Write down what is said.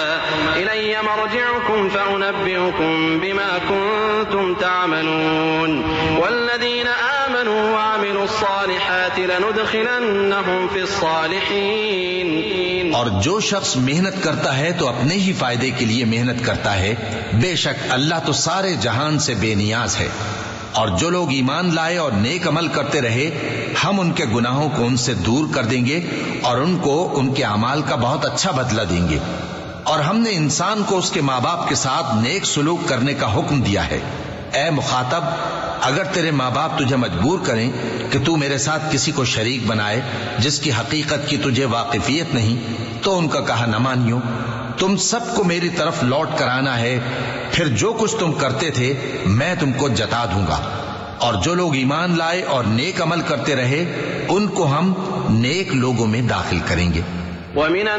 इलैया मरजिउकुम फउनब्बिउकुम बिमा कुंतुम तअमलून वल्लज़ीन आमनू व अमिलुस्सालिहाति लनुदखिलन्नहुम फिस्सालिहीन। और जो शख्स मेहनत करता है तो अपने ही फायदे के लिए मेहनत करता है, बेशक अल्लाह तो सारे जहान से बेनियाज है। और जो लोग ईमान लाए और नेक अमल करते रहे, हम उनके गुनाहों को उनसे दूर कर देंगे और उनको उनके अमाल का बहुत अच्छा बदला देंगे। और हमने इंसान को उसके माँ बाप के साथ नेक सुलूक करने का हुक्म दिया है। ए मुखातब, अगर तेरे माँ बाप तुझे मजबूर करें कि तू मेरे साथ किसी को शरीक बनाए जिसकी हकीकत की तुझे वाकिफियत नहीं, तो उनका कहा न मानियो। तुम सबको मेरी तरफ लौट कर आना है, फिर जो कुछ तुम करते थे मैं तुमको जता दूंगा। और जो लोग ईमान लाए और नेक अमल करते रहे, उनको हम नेक लोगों में दाखिल करेंगे।